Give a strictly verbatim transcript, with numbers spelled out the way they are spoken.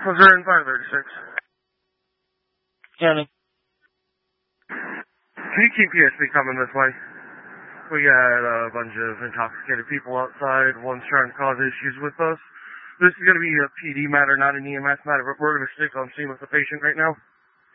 Missouri five thirty-six. County. Can you keep P S P coming this way? We got a bunch of intoxicated people outside. One's trying to cause issues with us. This is going to be a P D matter, not an E M S matter, but we're going to stick on scene with the patient right now.